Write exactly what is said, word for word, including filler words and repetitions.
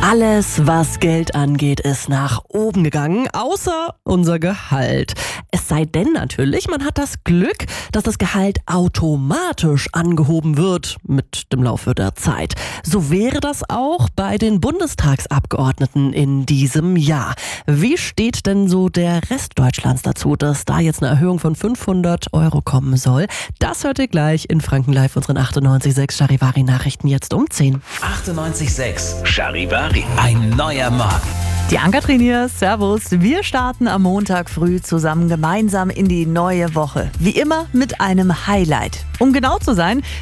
Alles, was Geld angeht, ist nach oben gegangen, außer unser Gehalt. Es sei denn natürlich, man hat das Glück, dass das Gehalt automatisch angehoben wird mit dem Laufe der Zeit. So wäre das auch bei den Bundestagsabgeordneten in diesem Jahr. Wie steht denn so der Rest Deutschlands dazu, dass da jetzt eine Erhöhung von fünfhundert Euro kommen soll? Das hört ihr gleich in Franken Live, unseren achtundneunzig Komma sechs Charivari-Nachrichten jetzt um zehn. achtundneunzig Komma sechs Charivari. Ein neuer Morgen. Die Ann-Kathrin hier, servus. Wir starten am Montag früh zusammen gemeinsam in die neue Woche. Wie immer mit einem Highlight. Um genau zu sein,